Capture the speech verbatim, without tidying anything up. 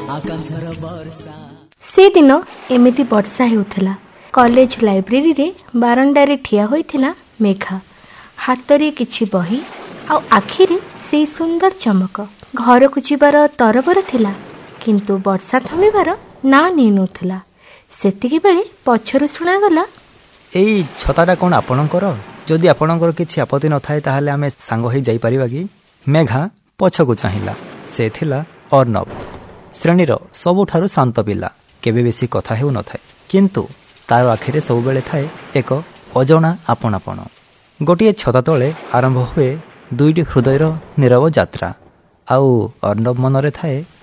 से दिन एमिति वर्षा हेउथला। कॉलेज लाइब्रेरी रे बारंडारे ठिया होइथिला मेघा। हातरे किछि बही आ आखिरे से सुंदर चमक। घर को जीवार तरबर थिला किंतु वर्षा थमिबार ना नेनुथला। सेतिकी बेले पछरु सुना गला, एई छताटा कोन आपणकर? जदि आपणकर किछि आपत्ति न थाए ताहाले आमे सांग होई जाई परिबा कि? मेघा पछकु चाहिला। से थिला अर्णव, श्रेणीर सबुठारु शांत पिला। केबे बेसी कथा हेउ न थाए किंतु तार आखिरे सब बेले थाए एक अजणा आपणापण। गोटिए छता तले आरंभ हुए दुईटी हृदयर नीरव यात्रा। आउ अर्णव मनरे थाए